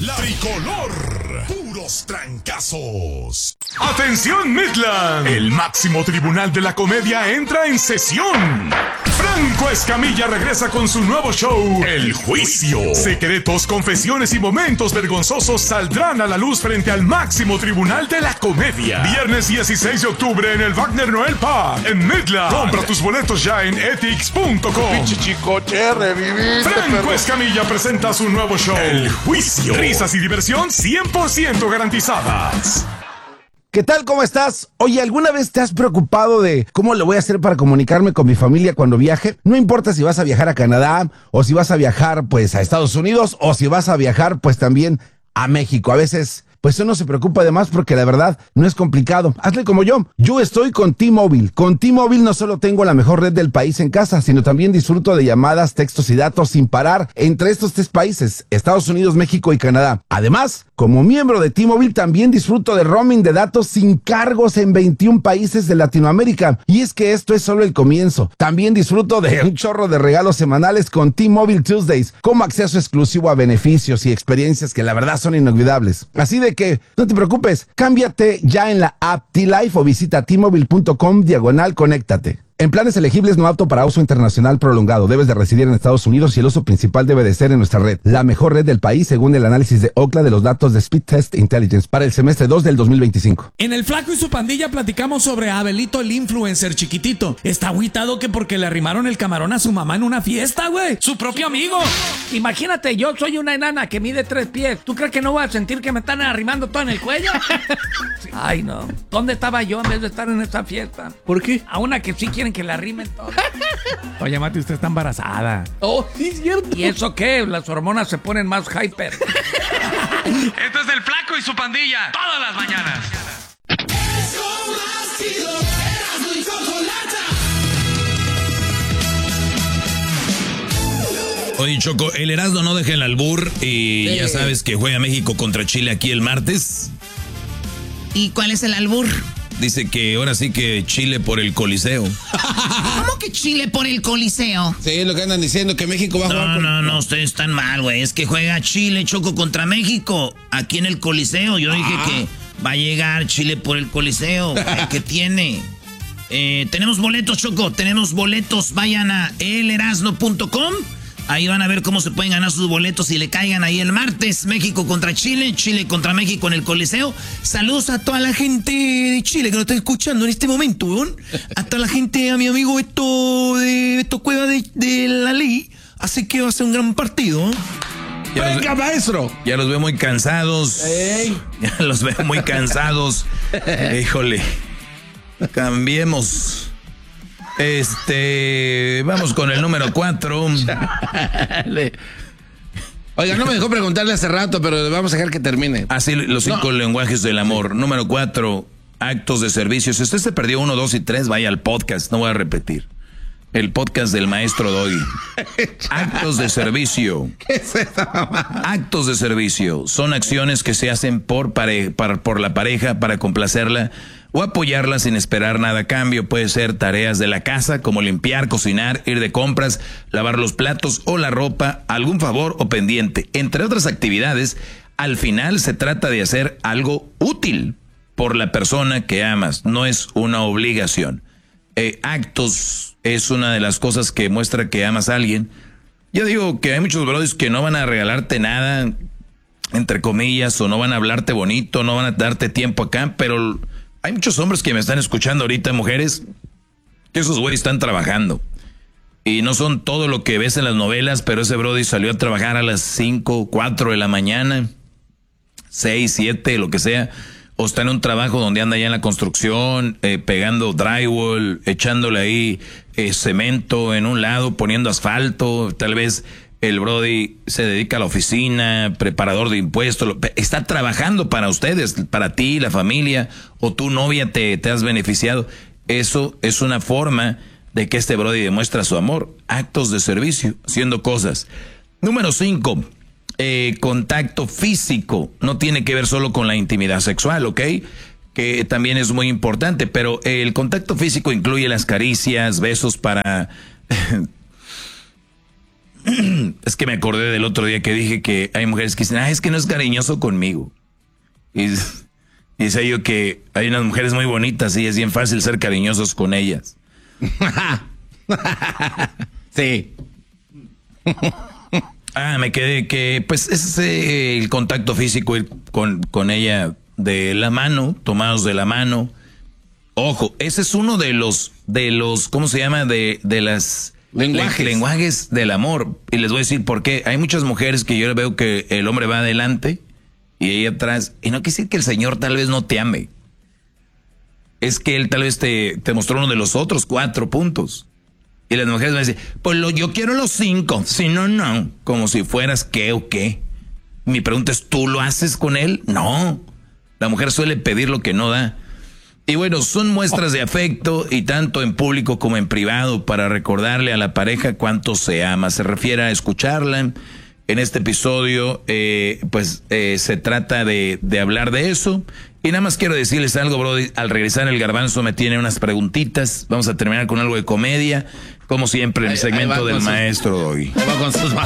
La Tricolor. Puros trancazos. ¡Atención, Midland! El máximo tribunal de la comedia entra en sesión. Franco Escamilla regresa con su nuevo show, El Juicio. Secretos, confesiones y momentos vergonzosos saldrán a la luz frente al máximo tribunal de la comedia. Viernes 16 de octubre en el Wagner Noel Park, en Midland. Compra tus boletos ya en etix.com. Pinche chicoche, reviviste, Franco Escamilla presenta su nuevo show, El Juicio. Risas y diversión 100% garantizadas. ¿Qué tal? ¿Cómo estás? Oye, ¿alguna vez te has preocupado de cómo lo voy a hacer para comunicarme con mi familia cuando viaje? No importa si vas a viajar a Canadá, o si vas a viajar, pues, a Estados Unidos, o si vas a viajar, pues, también a México. A veces, pues, uno se preocupa de más porque la verdad no es complicado. Hazle como yo. Yo estoy con T-Mobile. Con T-Mobile no solo tengo la mejor red del país en casa, sino también disfruto de llamadas, textos y datos sin parar entre estos 3 países, Estados Unidos, México y Canadá. Además, como miembro de T-Mobile también disfruto de roaming de datos sin cargos en 21 países de Latinoamérica. Y es que esto es solo el comienzo. También disfruto de un chorro de regalos semanales con T-Mobile Tuesdays, como acceso exclusivo a beneficios y experiencias que la verdad son inolvidables. Así de que no te preocupes, cámbiate ya en la app T-Life o visita t-mobile.com/conéctate. En planes elegibles no apto para uso internacional prolongado. Debes de residir en Estados Unidos y el uso principal debe de ser en nuestra red. La mejor red del país según el análisis de Ookla de los datos de Speed Test Intelligence para el semestre 2 del 2025. En El Flaco y su pandilla platicamos sobre Abelito el influencer chiquitito. Está agüitado que porque le arrimaron el camarón a su mamá en una fiesta, güey. Su propio amigo. Imagínate, yo soy una enana que mide 3 pies. ¿Tú crees que no voy a sentir que me están arrimando todo en el cuello? Ay, no. ¿Dónde estaba yo en vez de estar en esta fiesta? ¿Por qué? A una que sí quieren que la arrimen todo. Oye, Mati, usted está embarazada. Oh, sí, es cierto. ¿Y eso qué? Las hormonas se ponen más hyper. Esto es El Flaco y su pandilla. Todas las mañanas. Oye, Choco, el Erasmo no deja el albur y ya sabes que juega México contra Chile aquí el martes. ¿Y cuál es el albur? Dice que ahora sí que Chile por el Coliseo. ¿Cómo que Chile por el Coliseo? Sí, lo que andan diciendo, que México va a jugar. No, ustedes están mal, güey. Es que juega Chile, Choco, contra México, aquí en el Coliseo. Yo dije que va a llegar Chile por el Coliseo. ¿Qué tiene? Tenemos boletos, Choco, tenemos boletos. Vayan a elerasno.com. Ahí van a ver cómo se pueden ganar sus boletos y le caigan ahí el martes. México contra Chile, Chile contra México en el Coliseo. Saludos a toda la gente de Chile que nos está escuchando en este momento, weón. A toda la gente, a mi amigo Beto Cueva de la Ley. Así que va a ser un gran partido. ¡Venga, maestro! Ya los veo muy cansados. ¡Ey! Ya los veo muy cansados. Híjole. Cambiemos. Vamos con el número 4. Oiga, no me dejó preguntarle hace rato, pero vamos a dejar que termine. Así los 5 lenguajes del amor. Número 4, actos de servicio. Si usted se perdió 1, 2 y 3, vaya al podcast. No voy a repetir. El podcast del maestro Doggy. Actos de servicio. ¿Qué es esa mamá? Actos de servicio son acciones que se hacen por la pareja para complacerla o apoyarla sin esperar nada a cambio. Puede ser tareas de la casa como limpiar, cocinar, ir de compras, lavar los platos o la ropa, algún favor o pendiente. Entre otras actividades, al final se trata de hacer algo útil por la persona que amas. No es una obligación. Actos es una de las cosas que muestra que amas a alguien. Yo digo que hay muchos brodis que no van a regalarte nada, entre comillas, o no van a hablarte bonito, no van a darte tiempo acá, pero hay muchos hombres que me están escuchando ahorita, mujeres, que esos güeyes están trabajando. Y no son todo lo que ves en las novelas, pero ese brody salió a trabajar a las 5, 4 de la mañana, 6, 7, lo que sea. O está en un trabajo donde anda ya en la construcción, pegando drywall, echándole ahí cemento en un lado, poniendo asfalto. Tal vez el brody se dedica a la oficina, preparador de impuestos. Está trabajando para ustedes, para ti, la familia, o tu novia te has beneficiado. Eso es una forma de que este brody demuestra su amor. Actos de servicio, haciendo cosas. Número 5. Contacto físico. No tiene que ver solo con la intimidad sexual, ¿ok? Que también es muy importante, pero el contacto físico incluye las caricias, besos para Es que me acordé del otro día que dije que hay mujeres que dicen, es que no es cariñoso conmigo. Y decía yo que hay unas mujeres muy bonitas y es bien fácil ser cariñosos con ellas. Sí. Me quedé que, pues, es el contacto físico, ir con ella de la mano, tomados de la mano. Ojo, ese es uno de los, ¿cómo se llama? De las lenguajes del amor. Y les voy a decir por qué. Hay muchas mujeres que yo veo que el hombre va adelante y ella atrás. Y no quiere decir que el Señor tal vez no te ame. Es que él tal vez te mostró uno de los otros 4 puntos. Y las mujeres van a decir, pues yo quiero los 5. Si no, no. Como si fueras qué o qué. Mi pregunta es, ¿tú lo haces con él? No. La mujer suele pedir lo que no da. Y bueno, son muestras de afecto y tanto en público como en privado para recordarle a la pareja cuánto se ama. Se refiere a escucharla. En este episodio, se trata de hablar de eso. Y nada más quiero decirles algo, Brody. Al regresar el Garbanzo me tiene unas preguntitas. Vamos a terminar con algo de comedia. Como siempre, en el segmento del maestro hoy. Va con sus